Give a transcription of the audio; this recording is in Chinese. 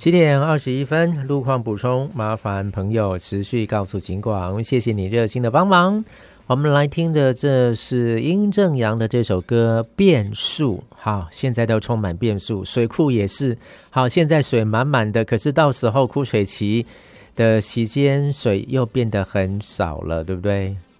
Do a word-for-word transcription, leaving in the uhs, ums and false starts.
七点二十一分，路况补充，麻烦朋友持续告诉警广，谢谢你热心的帮忙。我们来听的这是殷正阳的这首歌《变数》。好，现在都充满变数，水库也是。好，现在水满满的，可是到时候枯水期的期间水又变得很少了，对不对？